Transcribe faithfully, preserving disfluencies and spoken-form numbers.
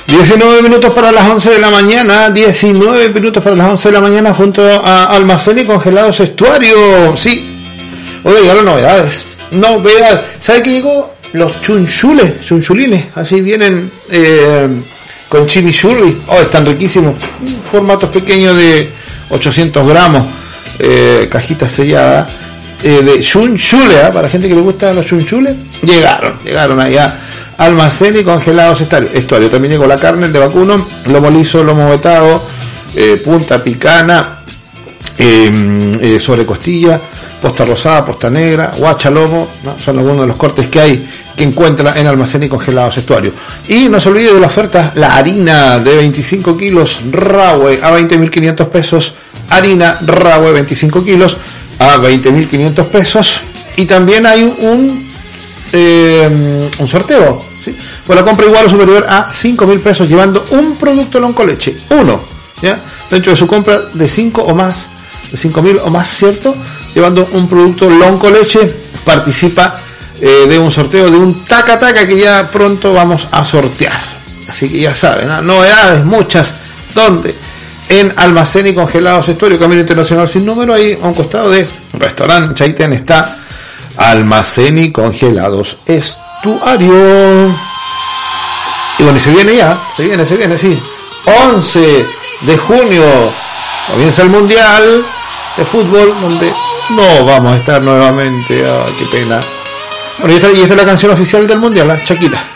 diecinueve minutos para las once de la mañana, diecinueve minutos para las once de la mañana junto a Almacén y Congelados Estuario. Sí, hoy llegaron novedades, novedades. ¿Sabe qué llegó? Los chunchules, chunchulines, así vienen eh, con chimichurri. Oh, están riquísimos. Formatos pequeños de ochocientos gramos, eh, cajitas selladas eh, de chunchule, ¿eh? Para gente que le gustan los chunchules. Llegaron, llegaron allá. Almacén y Congelados Estuario. También llegó la carne de vacuno, lomo liso, lomo vetado, eh, punta picana, eh, eh, sobre costilla, posta rosada, posta negra, guacha lomo, ¿no? Son algunos de los cortes que hay que encuentra en Almacén y Congelados Estuario. Y no se olvide de la oferta, la harina de veinticinco kilos Rahue a veinte mil quinientos pesos, harina Rahue veinticinco kilos a veinte mil quinientos pesos. Y también hay un Eh, un sorteo, ¿sí? Por la compra igual o superior a cinco mil pesos, llevando un producto Loncoleche, uno, ¿ya? Dentro de su compra de cinco o más, de cinco mil o más, ¿cierto? Llevando un producto Loncoleche, participa eh, de un sorteo de un taca taca que ya pronto vamos a sortear. Así que ya saben, ¿no? Novedades muchas, ¿dónde? En Almacén y Congelados Estuario, Camino Internacional sin número, ahí a un costado de Restaurante Chaitén está Almacén y Congelados Estuario. Y bueno, y se viene ya, se viene, se viene, sí. once de junio comienza el Mundial de Fútbol, donde no vamos a estar nuevamente. Oh, qué pena. Bueno, y esta, y esta es la canción oficial del Mundial, ¿eh? Shakira.